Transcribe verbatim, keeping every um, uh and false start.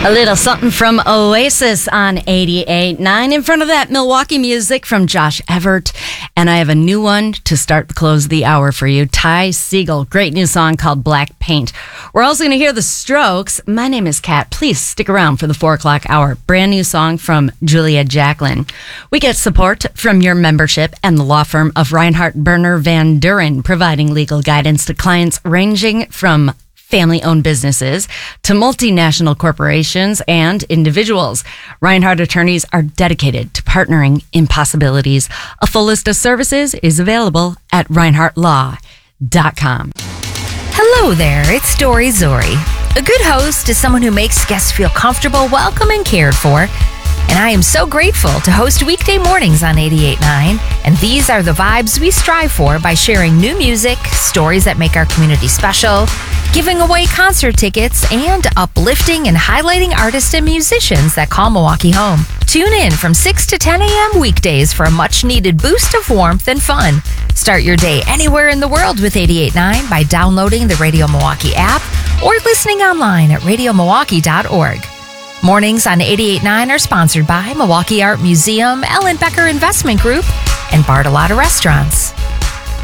A little something from Oasis on eighty-eight point nine. In front of that, Milwaukee music from Josh Everett. And I have a new one to start the close of the hour for you. Ty Segall. Great new song called Black Paint. We're also going to hear The Strokes. My name is Kat. Please stick around for the four o'clock hour. Brand new song from Julia Jacklin. We get support from your membership and the law firm of Reinhardt Berner Van Duren, providing legal guidance to clients ranging from family-owned businesses to multinational corporations and individuals. Reinhardt attorneys are dedicated to partnering in possibilities. A full list of services is available at reinhardt law dot com. Hello there, it's Dory Zori. A good host is someone who makes guests feel comfortable, welcome, and cared for. And I am so grateful to host weekday mornings on eighty-eight point nine. And these are the vibes we strive for by sharing new music, stories that make our community special, giving away concert tickets, and uplifting and highlighting artists and musicians that call Milwaukee home. Tune in from six to ten a.m. weekdays for a much-needed boost of warmth and fun. Start your day anywhere in the world with eighty-eight point nine by downloading the Radio Milwaukee app or listening online at radio milwaukee dot org. Mornings on eighty-eight point nine are sponsored by Milwaukee Art Museum, Ellen Becker Investment Group, and Bartolotta Restaurants.